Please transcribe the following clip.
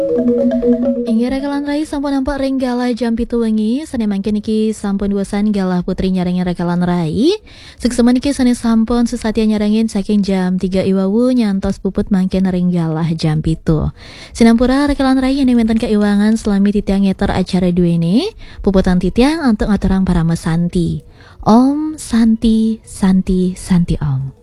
Inggih rekalan rai sampun nampak ring galah jam 7 wengi sane mangken iki sampun duasan galah putri nyarengin rekalan rai. Sukseman iki sane sampun sesatya nyarengin saking jam 3 iwawu nyantos puput mangken ring galah jam 7. Sinampura rekalan rai yang wonten keiwangan selami titiang ngeter acara duwene puputan titiang untuk ngaturang para mesanti. Om Santi Santi Santi Om.